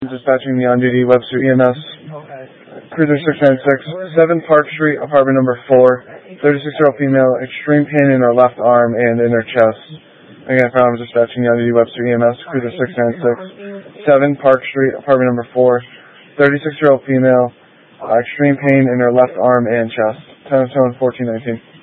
Dispatching the on-duty Webster EMS. Cruiser 696, 7 Park Street, apartment number 4. 36-year-old female, extreme pain in her left arm and in her chest. Again, I'm dispatching the on-duty Webster EMS. Cruiser 696, 7 Park Street, apartment number 4. 36-year-old female, extreme pain in her left arm and chest. 10-14-19.